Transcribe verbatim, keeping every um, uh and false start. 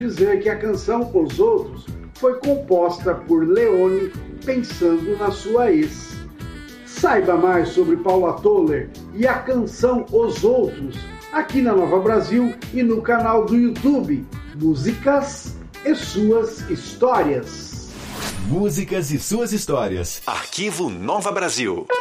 dizer que a canção Os Outros foi composta por Leone pensando na sua ex. Saiba mais sobre Paula Toller e a canção Os Outros aqui na Nova Brasil e no canal do YouTube Músicas e Suas Histórias. Músicas e Suas Histórias. Arquivo Nova Brasil.